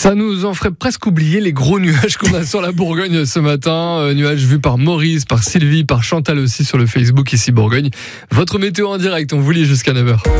Ça nous en ferait presque oublier les gros nuages qu'on a sur la Bourgogne ce matin. Nuages vus par Maurice, par Sylvie, par Chantal aussi sur le Facebook ici Bourgogne. Votre météo en direct, on vous lit jusqu'à 9h.